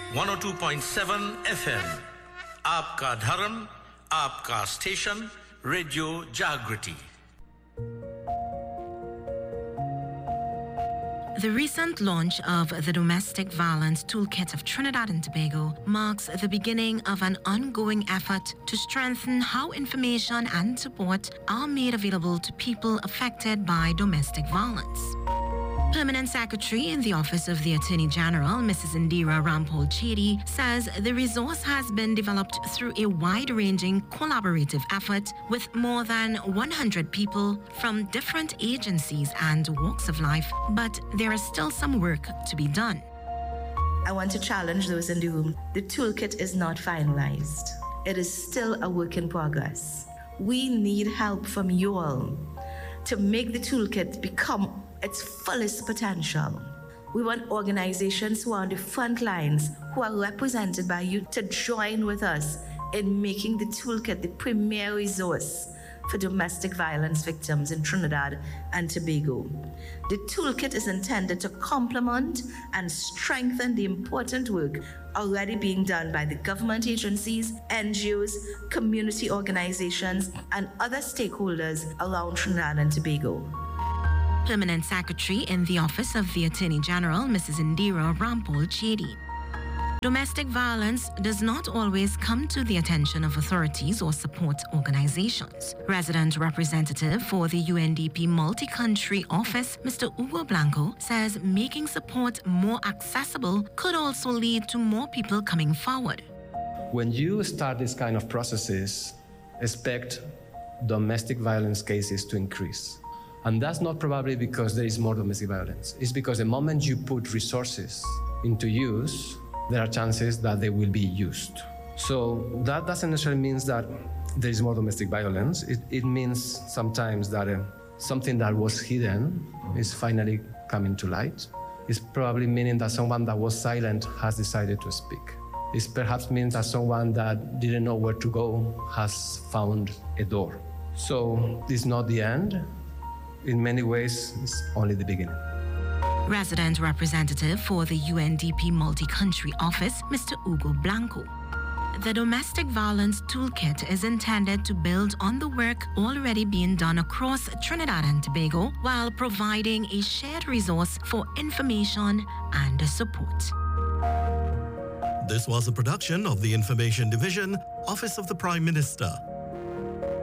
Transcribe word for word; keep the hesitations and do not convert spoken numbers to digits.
one oh two point seven F M. आपका धर्म, आपका स्टेशन, रेडियो जागृति. The recent launch of the Domestic Violence Toolkit of Trinidad and Tobago marks the beginning of an ongoing effort to strengthen how information and support are made available to people affected by domestic violence. Permanent Secretary in the Office of the Attorney General, Missus Indira Rampal Chedi, says the resource has been developed through a wide-ranging collaborative effort with more than one hundred people from different agencies and walks of life, but there is still some work to be done. I want to challenge those in the room. The toolkit is not finalized. It is still a work in progress. We need help from you all to make the toolkit become its fullest potential. We want organizations who are on the front lines, who are represented by you, to join with us in making the toolkit the premier resource for domestic violence victims in Trinidad and Tobago. The toolkit is intended to complement and strengthen the important work already being done by the government agencies, N G Os, community organizations, and other stakeholders around Trinidad and Tobago. Permanent Secretary in the Office of the Attorney General, Missus Indira Rampal Chedi. Domestic violence does not always come to the attention of authorities or support organizations. Resident representative for the U N D P Multi-Country Office, Mister Hugo Blanco, says making support more accessible could also lead to more people coming forward. When you start this kind of processes, expect domestic violence cases to increase. And that's not probably because there is more domestic violence. It's because the moment you put resources into use, there are chances that they will be used. So that doesn't necessarily mean that there is more domestic violence. It, it means sometimes that uh, something that was hidden is finally coming to light. It's probably meaning that someone that was silent has decided to speak. It perhaps means that someone that didn't know where to go has found a door. So it's not the end. In many ways, it's only the beginning. Resident representative for the U N D P Multi-Country Office, Mister Hugo Blanco. The Domestic Violence Toolkit is intended to build on the work already being done across Trinidad and Tobago while providing a shared resource for information and support. This was a production of the Information Division, Office of the Prime Minister.